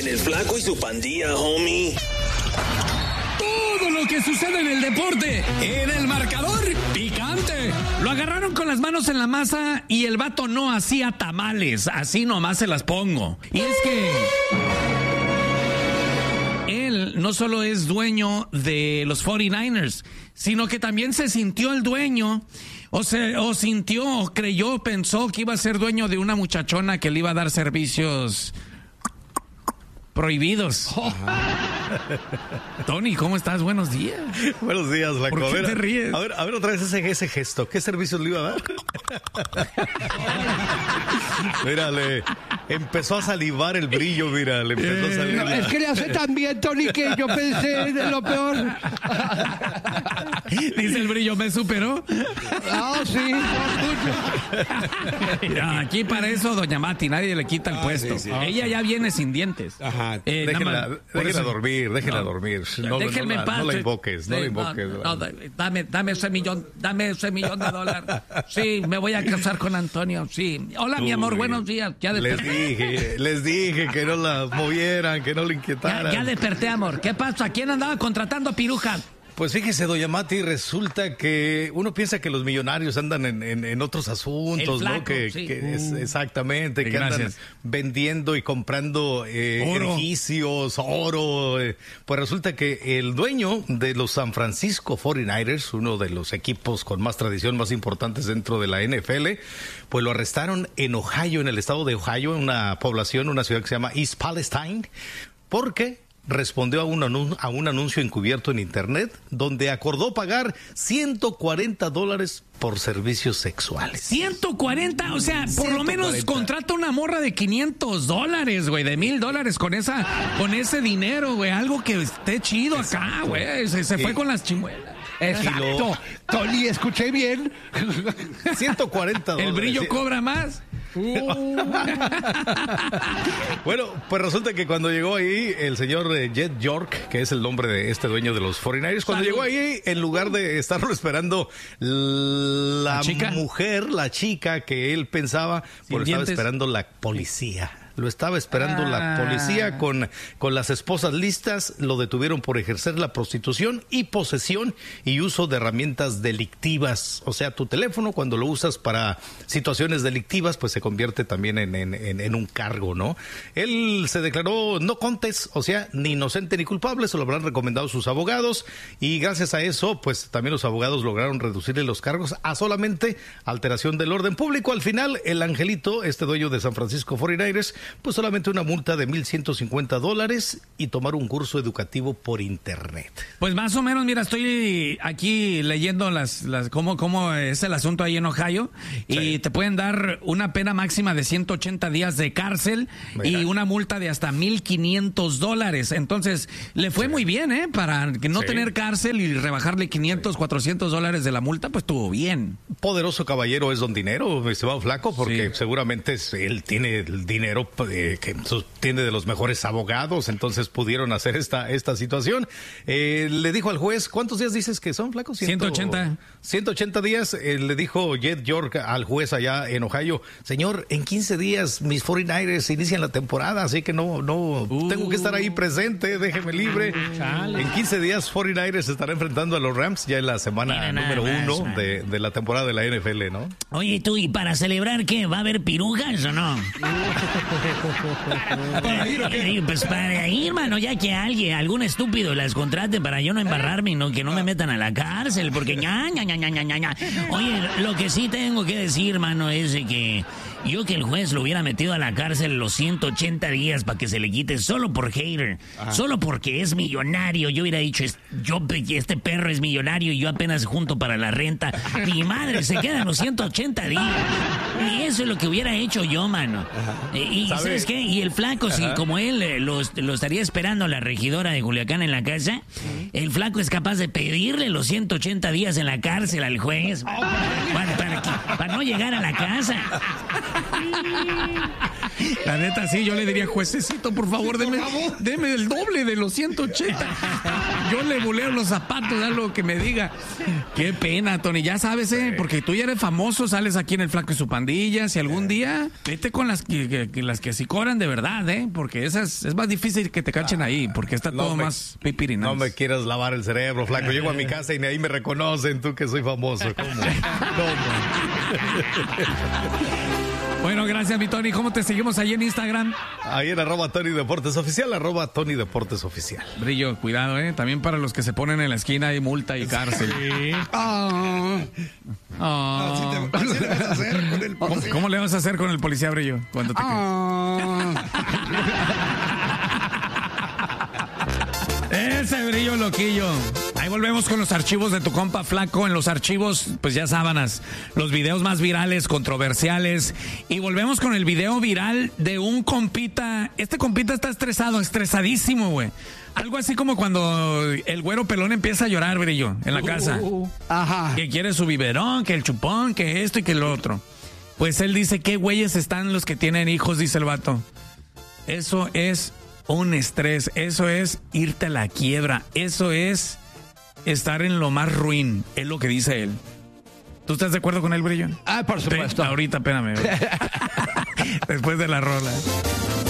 el Flaco y su pandilla, homie. Todo lo que sucede en el deporte, en el marcador picante. Lo agarraron con las manos en la masa y el vato no hacía tamales. Así nomás se las pongo. Y es que él no solo es dueño de los 49ers, sino que también se sintió el dueño, o creyó, pensó que iba a ser dueño de una muchachona que le iba a dar servicios prohibidos. Tony, ¿cómo estás? Buenos días. Buenos días, Flaco. ¿Por qué te ríes? A ver otra vez ese gesto. ¿Qué servicios le iba a dar? Mírale, empezó a salivar el brillo, mira, le empezó a salir. No, es que le hace tan bien, Tony, que yo pensé de lo peor. Dice el brillo, ¿me superó? Ah, sí. Aquí para eso, doña Mati, nadie le quita el puesto. Sí. Ella ya viene sin dientes. Ajá. Déjela dormir. Déjenme en paz. No la invoques, no la invoques. Dame ese millón de dólares. Sí, me voy a casar con Antonio, sí. Hola, mi amor, buenos días. Ya desperté. Les dije que no la movieran, que no la inquietaran. Ya desperté, amor. ¿Qué pasa? ¿Quién andaba contratando piruja? Pues fíjese, doña Mati, resulta que uno piensa que los millonarios andan en otros asuntos, Flaco, ¿no? Que es exactamente, que gracias. andan vendiendo y comprando edificios, oro. Pues resulta que el dueño de los San Francisco 49ers, uno de los equipos con más tradición, más importantes dentro de la NFL, pues lo arrestaron en Ohio, en el estado de Ohio, en una población, una ciudad que se llama East Palestine, porque respondió a un anuncio encubierto en internet donde acordó pagar $140 por servicios sexuales. 140, o sea, por lo menos contrata una morra de $500, güey, de $1,000 con ese dinero, güey, algo que esté chido. Exacto. Acá, güey, se fue con las chimuelas. Exacto. Tony, escuché bien. $140. El brillo cobra más. Bueno, pues resulta que cuando llegó ahí el señor Jed York, que es el nombre de este dueño de los 49ers, cuando llegó ahí, en lugar de estarlo esperando la chica que él pensaba, pues estaba esperando la policía. Lo estaba esperando la policía con las esposas listas. Lo detuvieron por ejercer la prostitución y posesión y uso de herramientas delictivas. O sea, tu teléfono, cuando lo usas para situaciones delictivas, pues se convierte también en un cargo, ¿no? Él se declaró no contest, o sea, ni inocente ni culpable. Se lo habrán recomendado sus abogados. Y gracias a eso, pues también los abogados lograron reducirle los cargos a solamente alteración del orden público. Al final, el angelito, este dueño de San Francisco 49ers, pues solamente una multa de $1,150 y tomar un curso educativo por internet. Pues más o menos, mira, estoy aquí leyendo cómo es el asunto ahí en Ohio, y te pueden dar una pena máxima de 180 días de cárcel. Mira. Y una multa de hasta $1,500. Entonces, le fue muy bien, para que no tener cárcel y rebajarle $500, $400 de la multa, pues estuvo bien. Poderoso caballero es don Dinero, mi estimado Flaco, porque seguramente él tiene el dinero que tiene de los mejores abogados, entonces pudieron hacer esta situación. Le dijo al juez, ¿cuántos días dices que son, Flaco? 180. 180 días, le dijo Jed York al juez allá en Ohio, señor, en 15 días mis 49ers inician la temporada, así que no tengo que estar ahí presente, déjeme libre. En 15 días 49ers estará enfrentando a los Rams ya en la semana número 1 de la temporada de la NFL, ¿no? Oye, tú, ¿y para celebrar qué? ¿Va a haber pirujas o no? Pues para ir, mano, ya que algún estúpido las contrate para yo no embarrarme y que no me metan a la cárcel, porque Oye, lo que sí tengo que decir, mano, es que que el juez lo hubiera metido a la cárcel los 180 días para que se le quite solo por hater, solo porque es millonario. Yo hubiera dicho, este perro es millonario y yo apenas junto para la renta. Mi madre, se quedan los 180 días. Y eso es lo que hubiera hecho yo, mano. Y ¿sabes qué? Y el Flaco, si como él lo estaría esperando la regidora de Culiacán en la casa, el Flaco es capaz de pedirle los 180 días en la cárcel al juez para no llegar a la casa. La neta, sí, yo le diría, juececito, por favor, deme el doble de los 180. Yo le buleo los zapatos, da lo que me diga. Qué pena, Tony, ya sabes, porque tú ya eres famoso, sales aquí en El Flaco y su Pandilla. Si algún día, vete con las que sí cobran de verdad, porque esas es más difícil que te cachen ahí, porque está todo más pipirinas. No me quieras lavar el cerebro, Flaco. Llego a mi casa y ahí me reconocen, tú que soy famoso. ¿Cómo? Bueno, gracias, mi Tony. ¿Cómo te seguimos ahí en Instagram? Ahí en @TonyDeportesOficial, @TonyDeportesOficial. Brillo, cuidado, También para los que se ponen en la esquina hay multa y cárcel. Sí. ¿Cómo le vas a hacer con el policía, Brillo? Cuando te Ese Brillo loquillo. Ahí volvemos con los archivos de tu compa Flaco. En los archivos, pues ya sábanas, los videos más virales, controversiales. Y volvemos con el video viral de un compita. Este compita está estresadísimo, güey. Algo así como cuando el güero pelón empieza a llorar, Brillo, en la casa. Ajá. Que quiere su biberón, que el chupón, que esto y que lo otro. Pues él dice, ¿qué güeyes están los que tienen hijos? Dice el vato. Eso es un estrés, eso es irte a la quiebra, eso es estar en lo más ruin, es lo que dice él. ¿Tú estás de acuerdo con él, Brillo? Por supuesto. Ahorita, espérame. Después de la rola.